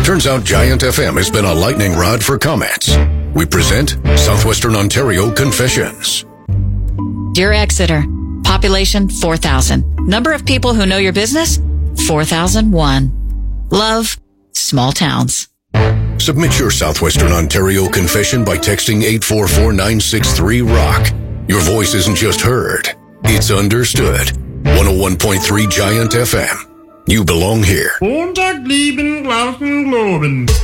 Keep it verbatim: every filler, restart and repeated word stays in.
Turns out Giant F M has been a lightning rod for comments. We present Southwestern Ontario Confessions. Dear Exeter, population four thousand. Number of people who know your business? four thousand one. Love, small towns. Submit your Southwestern Ontario confession by texting eight four four nine six three rock. Your voice isn't just heard, it's understood. one oh one point three Giant F M. You belong here. Montag, lieben, glauben, globen.